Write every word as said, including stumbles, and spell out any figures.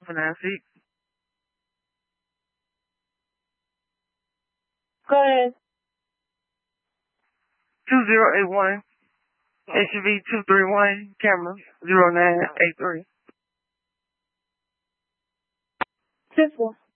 for Nancy. Go ahead. two zero eight one, H V two three one, camera zero nine eight three. Simple.